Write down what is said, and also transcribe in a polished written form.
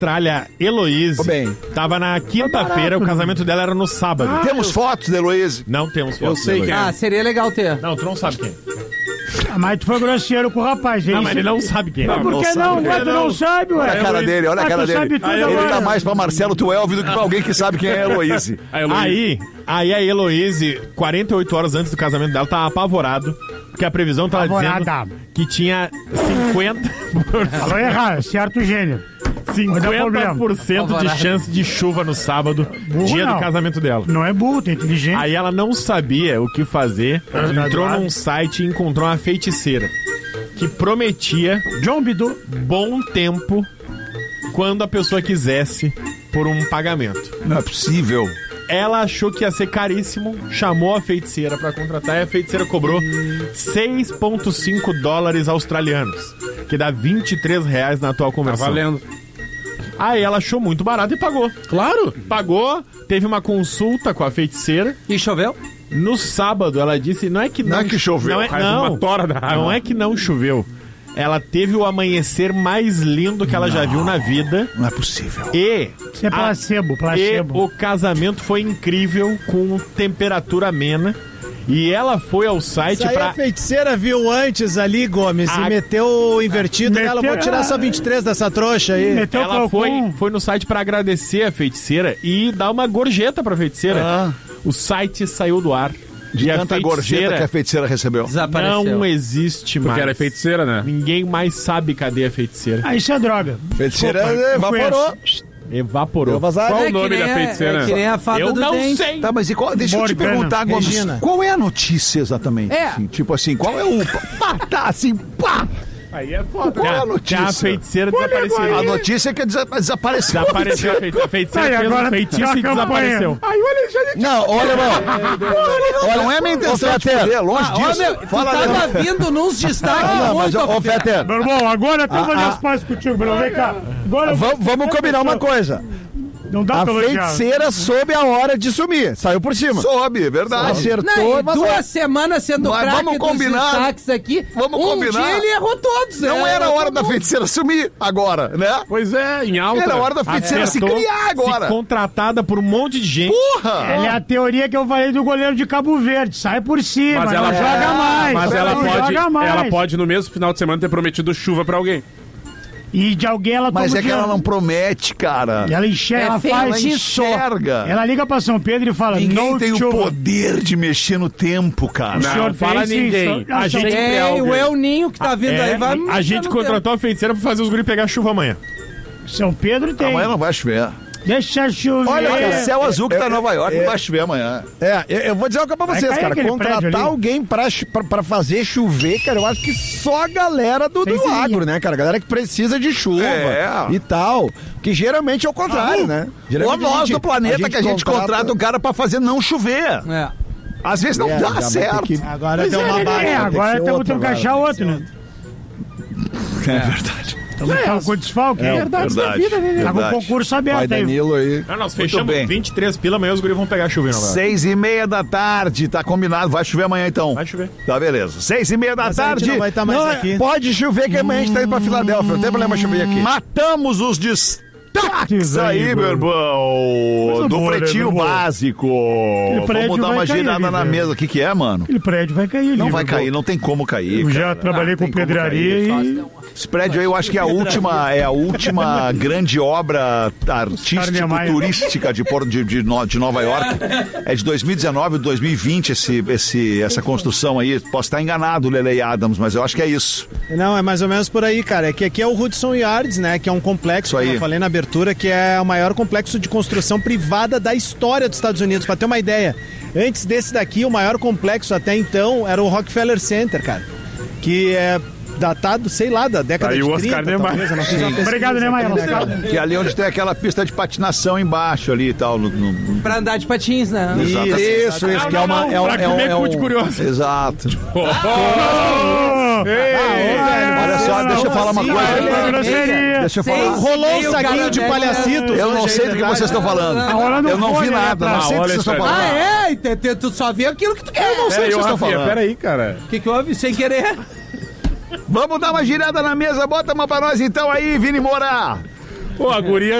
Austrália, Heloíse, tava na quinta-feira, o casamento dela era no sábado. Temos fotos da Heloíse? Não temos fotos. Eu sei quem é. Seria legal ter. Não, tu não sabe quem. Mas tu foi grosseiro com o rapaz, gente. Não, mas ele não sabe quem é. Mas por que não? Tu não sabe, ué. Olha a cara dele, olha a cara dele. Ele tá mais pra Marcelo Tuelvi do que pra alguém que sabe quem é a Heloíse. Aí a Heloíse, 48 horas antes do casamento dela, tava apavorado, porque a previsão tava dizendo que tinha 50%. Falou errado, certo gênio. 50% de chance de chuva no sábado, dia do casamento dela. Não é burro, é inteligente. Aí ela não sabia o que fazer, entrou num site e encontrou uma feiticeira que prometia bom tempo quando a pessoa quisesse por um pagamento. Não é possível. Ela achou que ia ser caríssimo, chamou a feiticeira pra contratar e a feiticeira cobrou $6,5 australianos, que dá R$23 na atual conversão. Tá valendo. Aí ela achou muito barato e pagou. Claro. Pagou, teve uma consulta com a feiticeira. E choveu? No sábado ela disse, não é que choveu. Não é que não choveu. Ela teve o amanhecer mais lindo que ela já viu na vida. Não é possível. Isso é placebo. E o casamento foi incrível, com temperatura amena. E ela foi ao site pra... a feiticeira viu antes ali, Gomes, e meteu invertido nela. Vou tirar só 23 dessa trouxa aí. Ela foi no site pra agradecer a feiticeira e dar uma gorjeta pra feiticeira. O site saiu do ar. De tanta gorjeta que a feiticeira recebeu. Desapareceu. Não existe mais. Porque era feiticeira, né? Ninguém mais sabe cadê a feiticeira. Isso é droga. Feiticeira evaporou. Qual o nome da feiticeira? É que nem a fada eu do não dente. sei. Tá, mas deixa eu te perguntar, Gomes, qual é a notícia exatamente? Assim, tipo assim, qual é o... Tá assim, pá! Aí é foda. Qual é a notícia? A feiticeira desapareceu. A notícia é que desapareceu. Desapareceu a feiticeira fez um feitiço e desapareceu. Não, olha, Olha, não é minha intenção de fazer, longe disso. Tu tava vindo nos destaques mas, ô, Fetter. Meu irmão, agora eu tenho que fazer as pazes contigo, meu irmão. Vem cá. Vamos combinar uma coisa. Não dá a feiticeira soube a hora de sumir. Saiu por cima. Soube, verdade. Acertou. Não, 2 semanas sendo craque dos destaques aqui. Vamos combinar. Dia ele errou todos. Não era a hora da feiticeira sumir agora, né? Pois é, em alta. Era a hora da feiticeira se criar agora. Se contratada por um monte de gente. Porra! Ela é a teoria que eu falei do goleiro de Cabo Verde. Sai por cima, mas ela joga mais. Mas ela pode no mesmo final de semana ter prometido chuva pra alguém. E de alguém ela toma. Mas é que ela não promete, cara. E ela enxerga, ela faz isso. Ela liga pra São Pedro e fala: ninguém tem o poder de mexer no tempo, cara. Não fala ninguém. A gente o Elninho que tá vindo aí vai. A gente contratou a feiticeira pra fazer os guris pegar chuva amanhã. São Pedro tem. Amanhã não vai chover. Deixa chover. Olha, o céu azul que tá em Nova York não vai chover amanhã. Eu vou dizer uma coisa pra vocês, cara. Contratar alguém pra fazer chover, cara, eu acho que só a galera do agro, né, cara? A galera que precisa de chuva e tal. Que geralmente é o contrário, né? Ou nós do planeta que a gente contrata um cara pra fazer não chover. Às vezes não dá certo. Agora deu uma barra. Agora temos que encaixar outro, né? É verdade. Estamos com desfalque. É verdade. Tá com o concurso aberto aí. Danilo aí. Não, nós fechamos 23 pila, amanhã os guris vão pegar chuva. 6:30 da tarde, tá combinado. Vai chover amanhã então. Vai chover. Tá, beleza. 6:30 da tarde. Não vai estar mais aqui. Pode chover que amanhã a gente tá indo pra Filadélfia. Não tem problema chover aqui. Matamos os destaques aí, meu irmão. Do Pretinho Básico. Vamos dar uma girada na mesa. O que é, mano? Aquele prédio vai cair. Não vai cair, não tem como cair. Eu já trabalhei com pedraria e... Esse prédio aí eu acho que é a última grande obra artístico-turística de Nova York. É de 2019, 2020 essa construção aí. Posso estar enganado, Lele Adams, mas eu acho que é isso. Não, é mais ou menos por aí, cara. É que aqui é o Hudson Yards, né? Que é um complexo, como eu falei na abertura, que é o maior complexo de construção privada da história dos Estados Unidos. Pra ter uma ideia, antes desse daqui, o maior complexo até então era o Rockefeller Center, cara. Que é datado, sei lá, da década de 30. Obrigado, Neymar. Que é ali onde tem aquela pista de patinação embaixo ali e tal. Pra andar de patins, né? Isso, que é uma... É um curioso. Exato. Olha só, deixa eu falar uma coisa. Deixa eu falar. Rolou um saquinho de palhacitos. Eu não sei do que vocês estão falando. Eu não vi nada, não sei do que vocês estão falando. Tu só vê aquilo que tu quer. Eu não sei o que vocês estão falando. Peraí, cara. O que houve? Sem querer. Vamos dar uma girada na mesa, bota uma pra nós então aí, Vini Moura. Pô, a guria